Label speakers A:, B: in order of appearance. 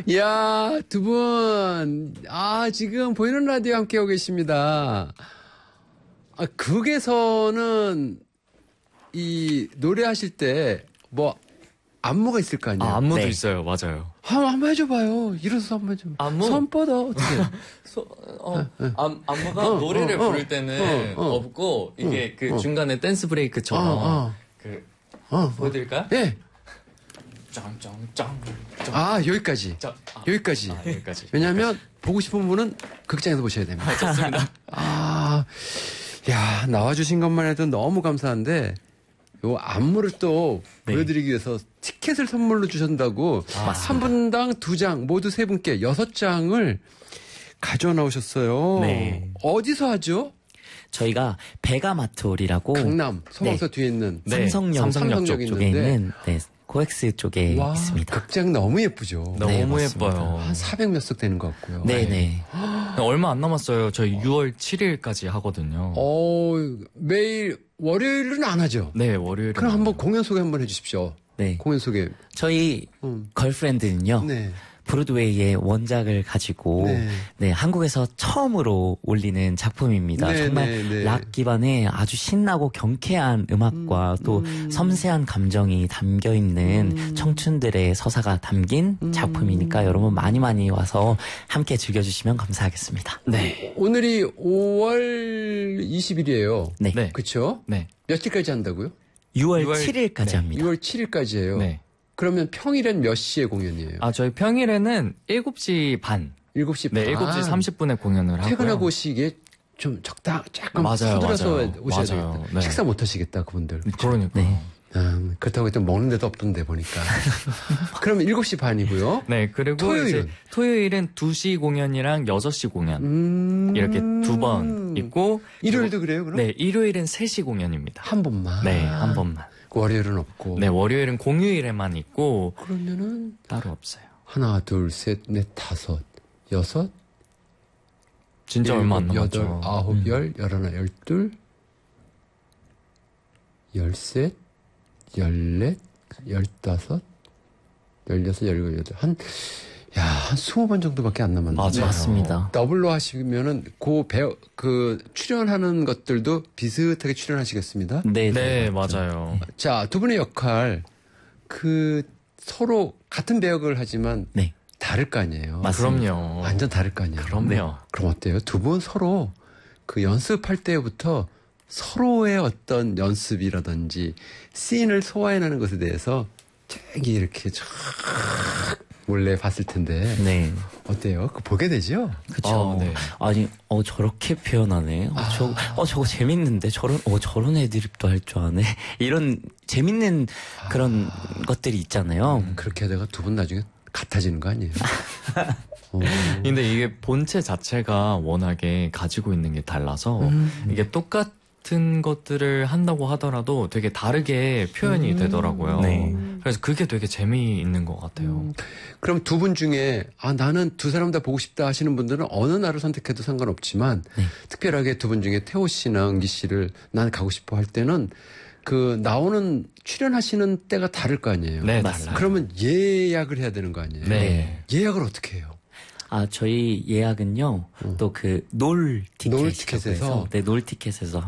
A: 야, 두 분, 지금 보이는 라디오 함께하고 계십니다. 극에서는 이 노래하실 때 뭐 안무가 있을 거 아니에요?
B: 안무도
C: 네.
B: 있어요. 맞아요.
A: 한번 해줘봐요. 일어서서 한번 해줘봐.
B: 안무?
A: 손 뻗어. 어떻게?
B: 안무가 노래를 부를 때는 없고 이게 그 중간에 댄스 브레이크처럼 보여드릴까요?
A: 예.
B: 짱짱짱.
A: 여기까지. 여기까지.
B: 여기까지.
A: 왜냐하면 보고 싶은 분은 극장에서 보셔야 됩니다.
B: 좋습니다.
A: 야, 나와주신 것만 해도 너무 감사한데, 요 안무를 또 보여드리기 위해서 티켓을 선물로 주신다고 한 분당 2장, 모두 3분께 6장을 가져와 나오셨어요.
C: 네.
A: 어디서 하죠?
C: 저희가 베가마트홀이라고
A: 강남, 소방서 뒤에 있는
C: 삼성역 쪽에 있는 코엑스 쪽에 있습니다.
A: 극장 너무 예쁘죠.
B: 너무 예뻐요.
A: 한 400 몇 석 되는 것 같고요.
C: 네네.
B: 얼마 안 남았어요. 저희 6월 7일까지 하거든요.
A: 매일 월요일은 안 하죠?
B: 네, 월요일.
A: 그럼 한번 공연 소개 한번 해주십시오.
C: 네.
A: 공연 소개.
C: 저희 걸프렌드는요.
A: 네.
C: 브로드웨이의 원작을 가지고 한국에서 처음으로 올리는 작품입니다.
A: 네,
C: 정말 락 기반의 아주 신나고 경쾌한 음악과 또 섬세한 감정이 담겨 있는 청춘들의 서사가 담긴 작품이니까 여러분 많이 와서 함께 즐겨주시면 감사하겠습니다.
B: 네.
A: 오늘이 5월 20일이에요.
C: 네.
A: 그렇죠?
B: 네.
A: 며칠까지 한다고요?
C: 6월 7일까지 합니다.
A: 6월 7일까지예요.
B: 네.
A: 그러면 평일엔 몇 시에 공연이에요?
B: 저희 평일에는 7시 반.
A: 7시 반.
B: 네, 7시 30분에 공연을 하고요.
A: 퇴근하고 오시기에 좀 조금
B: 맞아요,
A: 서둘러서
B: 맞아요.
A: 오셔야
B: 맞아요.
A: 되겠다.
B: 네.
A: 식사 못 하시겠다, 그분들.
B: 그러니까.
C: 네.
A: 그렇다고 해도 먹는 데도 없던데 보니까. 그러면 7시 반이고요.
B: 네, 그리고 토요일은 2시 공연이랑 6시 공연. 이렇게 2번 있고.
A: 일요일도 그래요, 그럼?
B: 네, 일요일은 3시 공연입니다.
A: 한 번만.
B: 네, 한 번만.
A: 월요일은 없고.
B: 네, 월요일은 공휴일에만 있고.
A: 그러면은
B: 따로 없어요.
A: 하나, 둘, 셋, 넷, 다섯, 여섯.
B: 진짜 얼마 안 남았죠.
A: 8, 9, 10, 11, 12, 13, 14, 15, 16, 17, 18. 한 20번 정도밖에 안 남았는데.
B: 맞아요.
C: 맞습니다.
A: 더블로 하시면은 출연하는 것들도 비슷하게 출연하시겠습니다.
B: 네, 맞아요.
A: 자, 두 분의 역할 서로 같은 배역을 하지만 다를 거 아니에요.
B: 그럼요.
A: 완전 다를 거 아니에요.
B: 그럼요.
A: 그럼 어때요? 두 분 서로 연습할 때부터 서로의 어떤 연습이라든지 씬을 소화해내는 것에 대해서 되게 이렇게 쫙 몰래 봤을 텐데.
C: 네.
A: 어때요? 보게 되죠?
C: 그쵸.
B: 네.
C: 아니, 저렇게 표현하네. 저거 재밌는데, 저런 애드립도 할 줄 아네. 이런 재밌는 그런 것들이 있잖아요.
A: 그렇게 하다가 두 분 나중에 같아지는 거 아니에요?
B: 근데 이게 본체 자체가 워낙에 가지고 있는 게 달라서 이게 똑같은 것들을 한다고 하더라도 되게 다르게 표현이 되더라고요.
C: 네.
B: 그래서 그게 되게 재미있는 것 같아요.
A: 그럼 두 분 중에 나는 두 사람 다 보고 싶다 하시는 분들은 어느 날을 선택해도 상관없지만 특별하게 두 분 중에 태호 씨나 은기 씨를 난 가고 싶어 할 때는 출연하시는 때가 다를 거 아니에요.
B: 네,
C: 맞습니다.
A: 그러면 예약을 해야 되는 거 아니에요.
B: 네.
A: 예약을 어떻게 해요?
C: 저희 예약은요, 또 놀 티켓에서.
A: 놀 티켓에서?
C: 놀 티켓에서